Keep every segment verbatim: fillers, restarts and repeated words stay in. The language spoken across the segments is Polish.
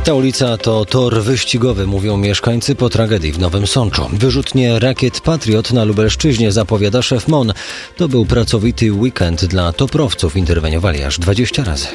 Ta ulica to tor wyścigowy, mówią mieszkańcy po tragedii w Nowym Sączu. Wyrzutnie rakiet Patriot na Lubelszczyźnie, zapowiada szef M O N. To był pracowity weekend dla toprowców, interweniowali aż dwadzieścia razy.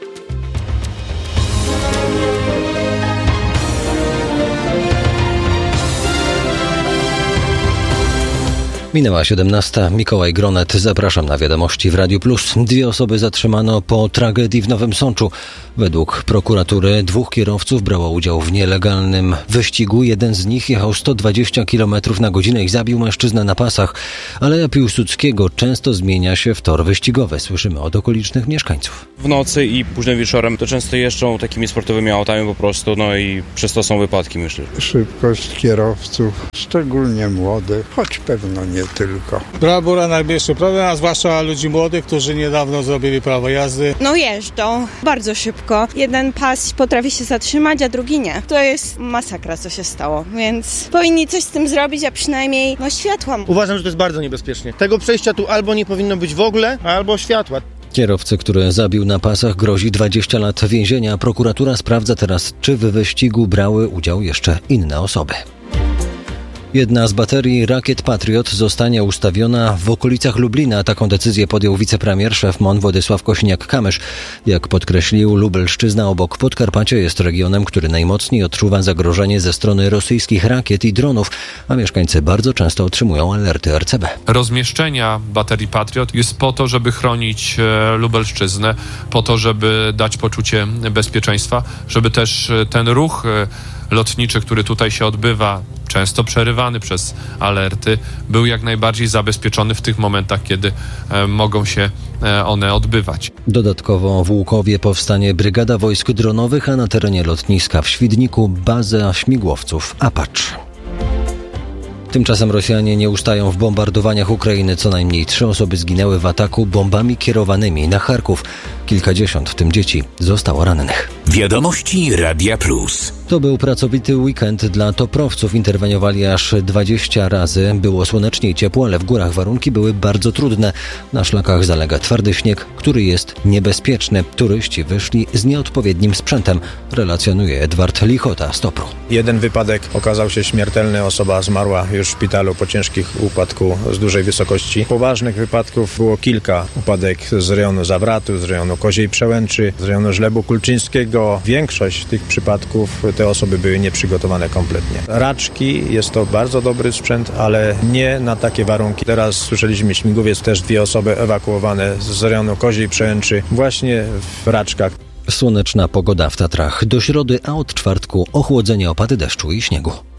Minęła siedemnasta. Mikołaj Gronet. Zapraszam na wiadomości w Radiu Plus. Dwie osoby zatrzymano po tragedii w Nowym Sączu. Według prokuratury dwóch kierowców brało udział w nielegalnym wyścigu. Jeden z nich jechał sto dwadzieścia kilometrów na godzinę i zabił mężczyznę na pasach. Aleja Piłsudskiego często zmienia się w tor wyścigowy. Słyszymy od okolicznych mieszkańców. W nocy i późnym wieczorem to często jeżdżą takimi sportowymi autami po prostu, no i przez to są wypadki, myślę. Szybkość kierowców, szczególnie młodych, choć pewno nie tylko. Brawura najmniejszy problem, a zwłaszcza ludzi młodych, którzy niedawno zrobili prawo jazdy. No jeżdżą bardzo szybko. Jeden pas potrafi się zatrzymać, a drugi nie. To jest masakra, co się stało, więc powinni coś z tym zrobić, a przynajmniej no światła. Uważam, że to jest bardzo niebezpiecznie. Tego przejścia tu albo nie powinno być w ogóle, albo światła. Kierowcy, który zabił na pasach, grozi dwadzieścia lat więzienia. Prokuratura sprawdza teraz, czy w wyścigu brały udział jeszcze inne osoby. Jedna z baterii rakiet Patriot zostanie ustawiona w okolicach Lublina. Taką decyzję podjął wicepremier, szef M O N Władysław Kosiniak-Kamysz. Jak podkreślił, Lubelszczyzna obok Podkarpacia jest regionem, który najmocniej odczuwa zagrożenie ze strony rosyjskich rakiet i dronów, a mieszkańcy bardzo często otrzymują alerty R C B. Rozmieszczenia baterii Patriot jest po to, żeby chronić Lubelszczyznę, po to, żeby dać poczucie bezpieczeństwa, żeby też ten ruch lotniczy, który tutaj się odbywa, często przerywany przez alerty, był jak najbardziej zabezpieczony w tych momentach, kiedy e, mogą się e, one odbywać. Dodatkowo w Łukowie powstanie brygada wojsk dronowych, a na terenie lotniska w Świdniku baza śmigłowców Apache. Tymczasem Rosjanie nie ustają w bombardowaniach Ukrainy. Co najmniej trzy osoby zginęły w ataku bombami kierowanymi na Charków. Kilkadziesiąt, w tym dzieci, zostało rannych. Wiadomości Radia Plus. To był pracowity weekend dla toprowców. Interweniowali aż dwadzieścia razy. Było słonecznie i ciepło, ale w górach warunki były bardzo trudne. Na szlakach zalega twardy śnieg, który jest niebezpieczny. Turyści wyszli z nieodpowiednim sprzętem, relacjonuje Edward Lichota z Topru. Jeden wypadek okazał się śmiertelny. Osoba zmarła już w szpitalu po ciężkich upadku z dużej wysokości. Poważnych wypadków było kilka. Upadek z rejonu Zawratu, z rejonu Koziej Przełęczy, z rejonu Żlebu Kulczyńskiego. Większość tych przypadków te osoby były nieprzygotowane kompletnie. Raczki jest to bardzo dobry sprzęt, ale nie na takie warunki. Teraz słyszeliśmy śmigłowiec, też dwie osoby ewakuowane z rejonu Koziej Przełęczy właśnie w raczkach. Słoneczna pogoda w Tatrach do środy, a od czwartku ochłodzenie, opady deszczu i śniegu.